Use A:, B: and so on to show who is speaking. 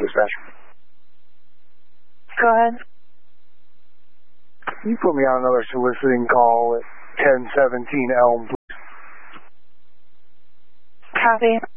A: dispatch.
B: Go ahead.
A: Can you put me on another soliciting call at 1017 Elm, please?
B: Copy.